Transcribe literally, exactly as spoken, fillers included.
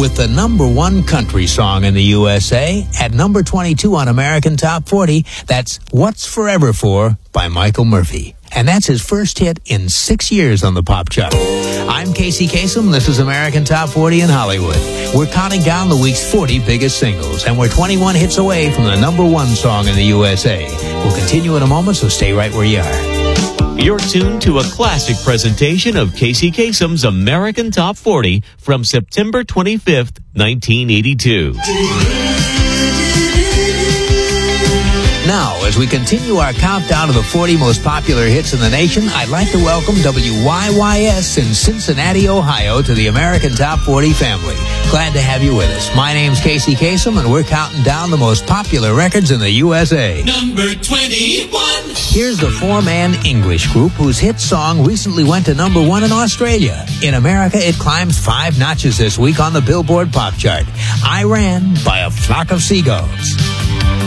with the number one country song in the U S A. At number twenty-two on American Top forty, that's What's Forever For by Michael Murphy. And that's his first hit in six years on the pop chart. I'm Casey Kasem. This is American Top forty in Hollywood. We're counting down the week's forty biggest singles, and we're twenty-one hits away from the number one song in the U S A. We'll continue in a moment, so stay right where you are. You're tuned to a classic presentation of Casey Kasem's American Top forty from September twenty-fifth, nineteen eighty-two. Now, as we continue our countdown of the forty most popular hits in the nation, I'd like to welcome W Y Y S in Cincinnati, Ohio, to the American Top forty family. Glad to have you with us. My name's Casey Kasem, and we're counting down the most popular records in the U S A. Number twenty-one. Here's the four-man English group whose hit song recently went to number one in Australia. In America, it climbed five notches this week on the Billboard Pop Chart. I Ran by a Flock of Seagulls.